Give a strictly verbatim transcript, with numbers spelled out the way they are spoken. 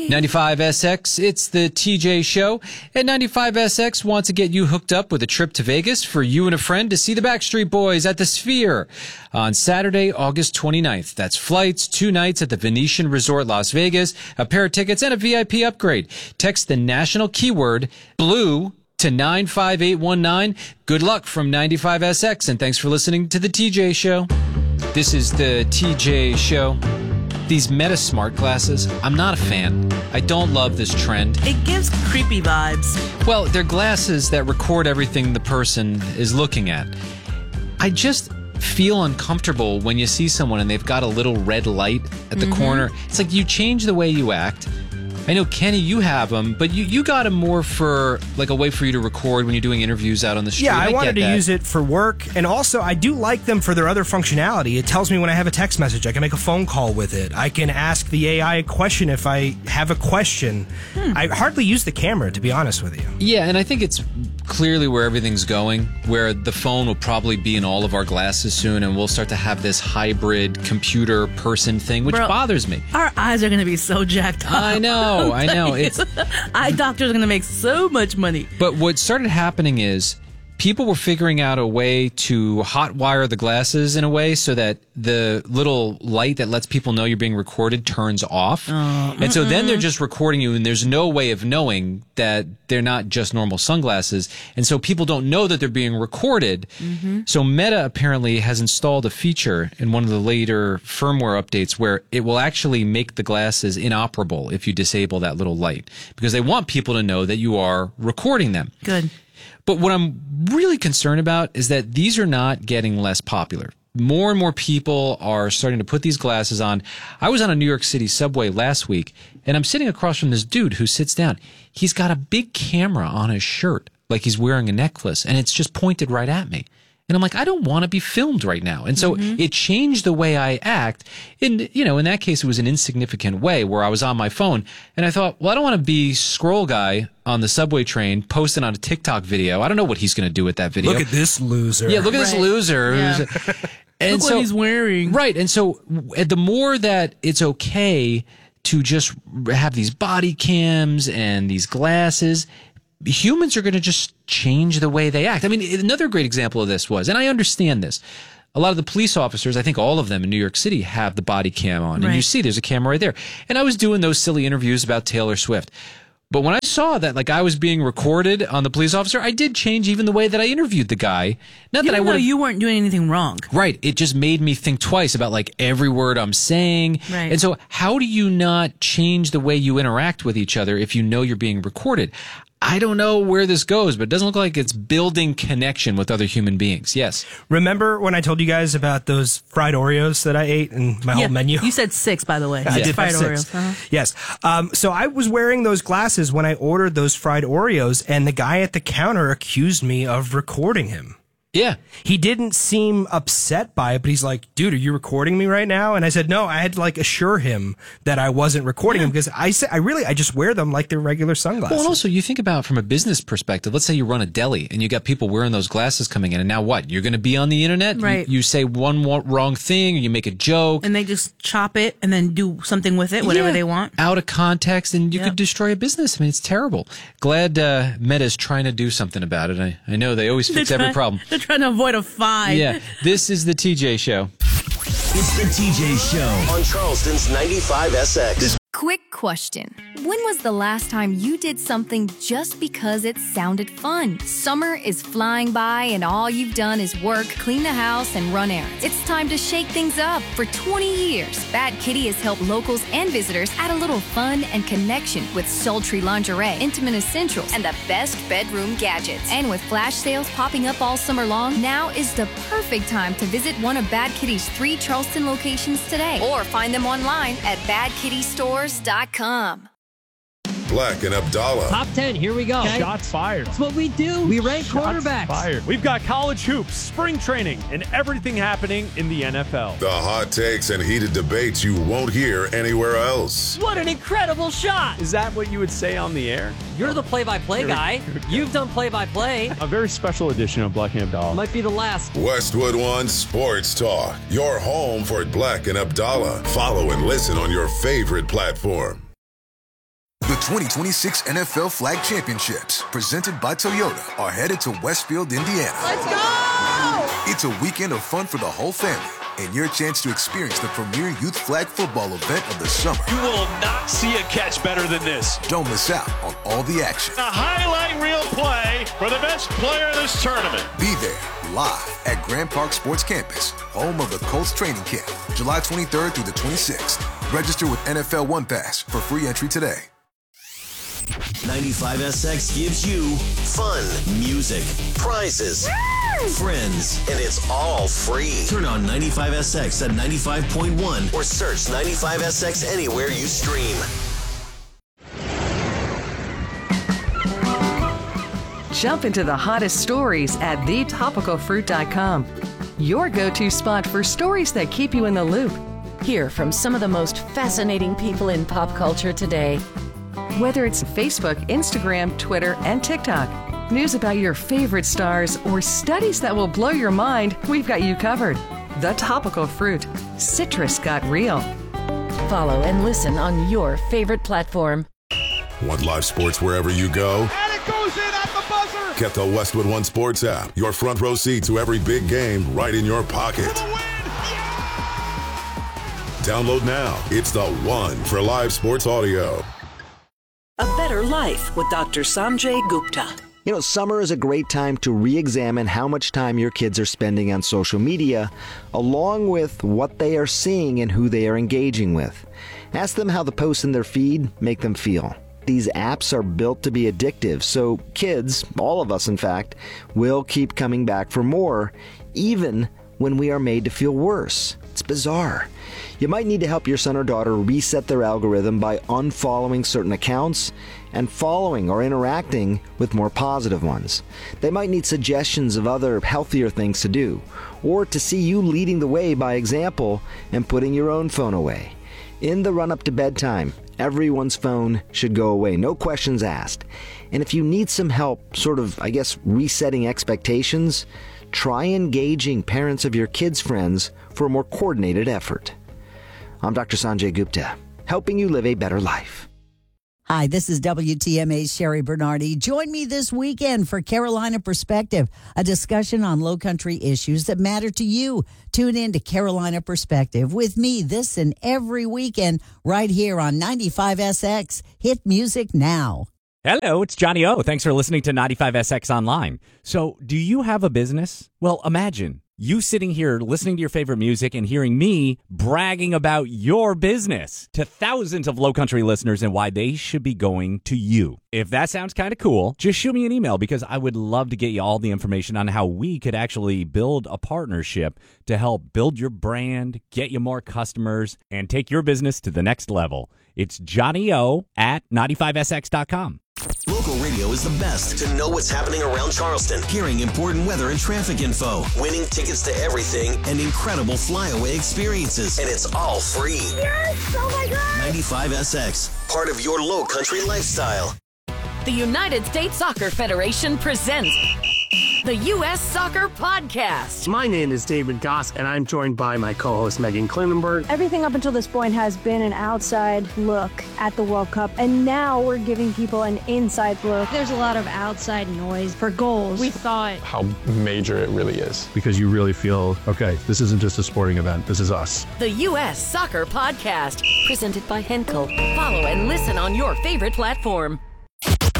ninety-five S X, it's the T J Show, and ninety-five S X wants to get you hooked up with a trip to Vegas for you and a friend to see the Backstreet Boys at the Sphere on Saturday, August twenty-ninth. That's flights, two nights at the Venetian Resort Las Vegas, a pair of tickets, and a V I P upgrade. Text the national keyword BLUE to nine five eight one nine. Good luck from ninety-five S X, and thanks for listening to the T J Show. This is the T J Show. These Meta smart glasses, I'm not a fan. I don't love this trend. It gives creepy vibes. Well, they're glasses that record everything the person is looking at. I just feel uncomfortable when you see someone and they've got a little red light at the mm-hmm. corner. It's like you change the way you act. I know, Kenny, you have them, but you, you got them more for, like, a way for you to record when you're doing interviews out on the street. Yeah, I, I wanted to that. use it for work, and also I do like them for their other functionality. It tells me when I have a text message. I can make a phone call with it. I can ask the A I a question if I have a question. Hmm. I hardly use the camera, to be honest with you. Yeah, and I think it's clearly where everything's going, where the phone will probably be in all of our glasses soon, and we'll start to have this hybrid computer-person thing, which Bro, bothers me. Our eyes are going to be so jacked up. I know. I know. It's eye doctors are going to make so much money. But what started happening is people were figuring out a way to hotwire the glasses in a way so that the little light that lets people know you're being recorded turns off. Oh, and so then they're just recording you, and there's no way of knowing that they're not just normal sunglasses. And so people don't know that they're being recorded. Mm-hmm. So Meta apparently has installed a feature in one of the later firmware updates where it will actually make the glasses inoperable if you disable that little light, because they want people to know that you are recording them. Good. But what I'm really concerned about is that these are not getting less popular. More and more people are starting to put these glasses on. I was on a New York City subway last week, and I'm sitting across from this dude who sits down. He's got a big camera on his shirt, like he's wearing a necklace, and it's just pointed right at me. And I'm like, I don't want to be filmed right now. And so mm-hmm. it changed the way I act. And, you know, in that case, it was an insignificant way where I was on my phone. And I thought, well, I don't want to be scroll guy on the subway train posting on a TikTok video. I don't know what he's going to do with that video. Look at this loser. Yeah, look at right. this loser. Yeah. And look so, what he's wearing. Right. And so the more that it's okay to just have these body cams and these glasses, humans are going to just change the way they act. I mean, another great example of this was, and I understand this, a lot of the police officers, I think all of them in New York City, have the body cam on. Right. And you see there's a camera right there. And I was doing those silly interviews about Taylor Swift. But when I saw that, like, I was being recorded on the police officer, I did change even the way that I interviewed the guy. Not Even that I though would. you weren't doing anything wrong. Right. It just made me think twice about, like, every word I'm saying. Right. And so how do you not change the way you interact with each other if you know you're being recorded? I don't know where this goes, but it doesn't look like it's building connection with other human beings. Yes. Remember when I told you guys about those fried Oreos that I ate and my yeah, whole menu? You said six, by the way. I yeah. did fried have six. Oreos. Uh-huh. Yes. Um, so I was wearing those glasses when I ordered those fried Oreos, and the guy at the counter accused me of recording him. Yeah. He didn't seem upset by it, but he's like, dude, are you recording me right now? And I said, no, I had to like assure him that I wasn't recording yeah. him because I said, I really, I just wear them like they're regular sunglasses. Well, and also you think about from a business perspective, let's say you run a deli and you got people wearing those glasses coming in, and now what? You're going to be on the internet? Right. You, you say one wrong thing or you make a joke. And they just chop it and then do something with it, whatever yeah. they want. Out of context, and you yep. could destroy a business. I mean, it's terrible. Glad uh, Meta's trying to do something about it. I, I know they always fix they're every try- problem. They're trying to avoid a fine. Yeah, this is the T J Show. It's the T J Show on Charleston's ninety-five S X. Quick question. When was the last time you did something just because it sounded fun? Summer is flying by and all you've done is work, clean the house, and run errands. It's time to shake things up. For twenty years, Bad Kitty has helped locals and visitors add a little fun and connection with sultry lingerie, intimate essentials, and the best bedroom gadgets. And with flash sales popping up all summer long, now is the perfect time to visit one of Bad Kitty's three Charleston locations today, or find them online at bad kitty stores dot com. Black and Abdallah. Top ten, here we go. Okay. Shots fired. That's what we do. We rank Shots quarterbacks. Fired. We've got college hoops, spring training, and everything happening in the N F L. The hot takes and heated debates you won't hear anywhere else. What an incredible shot. Is that what you would say on the air? You're the play-by-play guy. You've done play-by-play. A very special edition of Black and Abdallah. Might be the last. Westwood One Sports Talk. Your home for Black and Abdallah. Follow and listen on your favorite platform. twenty twenty-six N F L Flag Championships, presented by Toyota, are headed to Westfield, Indiana. Let's go! It's a weekend of fun for the whole family, and your chance to experience the premier youth flag football event of the summer. You will not see a catch better than this. Don't miss out on all the action. A highlight reel play for the best player of this tournament. Be there, live at Grand Park Sports Campus, home of the Colts training camp, July twenty-third through the twenty-sixth. Register with N F L One Pass for free entry today. ninety-five S X gives you fun, music, prizes, friends, and it's all free. Turn on ninety-five S X at ninety-five point one or search ninety-five S X anywhere you stream. Jump into the hottest stories at the topical fruit dot com. Your go-to spot for stories that keep you in the loop. Hear from some of the most fascinating people in pop culture today. Whether it's Facebook, Instagram, Twitter, and TikTok, news about your favorite stars, or studies that will blow your mind, we've got you covered. The Topical Fruit. Citrus got real. Follow and listen on your favorite platform. Want live sports wherever you go? And it goes in at the buzzer! Get the Westwood One Sports app. Your front row seat to every big game right in your pocket. Download now. It's the one for live sports audio. A Better Life with Doctor Sanjay Gupta. You know, summer is a great time to re-examine how much time your kids are spending on social media, along with what they are seeing and who they are engaging with. Ask them how the posts in their feed make them feel. These apps are built to be addictive, so kids, all of us in fact, will keep coming back for more, even when we are made to feel worse. It's bizarre. You might need to help your son or daughter reset their algorithm by unfollowing certain accounts and following or interacting with more positive ones. They might need suggestions of other healthier things to do, or to see you leading the way by example and putting your own phone away. In the run-up to bedtime, everyone's phone should go away, no questions asked. And if you need some help, sort of, I guess, resetting expectations, try engaging parents of your kids' friends for a more coordinated effort. I'm Doctor Sanjay Gupta, helping you live a better life. Hi, this is W T M A's Sherry Bernardi. Join me this weekend for Carolina Perspective, a discussion on low country issues that matter to you. Tune in to Carolina Perspective with me this and every weekend right here on ninety-five S X. Hit music now. Hello, it's Johnny O. Thanks for listening to ninety-five S X Online. So, do you have a business? Well, imagine you sitting here listening to your favorite music and hearing me bragging about your business to thousands of Low Country listeners and why they should be going to you. If that sounds kind of cool, just shoot me an email because I would love to get you all the information on how we could actually build a partnership to help build your brand, get you more customers, and take your business to the next level. It's Johnny O at ninety-five S X dot com. Local radio is the best to know what's happening around Charleston, hearing important weather and traffic info, winning tickets to everything, and incredible flyaway experiences. And it's all free. Yes! Oh my God! ninety-five S X, part of your low country lifestyle. The United States Soccer Federation presents the U S Soccer Podcast. My name is David Goss, and I'm joined by my co-host Megan Klinenberg. Everything up until this point has been an outside look at the World Cup, and now we're giving people an inside look. There's a lot of outside noise for goals. We thought how major it really is. Because you really feel, okay, this isn't just a sporting event, this is us. The U S Soccer Podcast, presented by Henkel. Follow and listen on your favorite platform.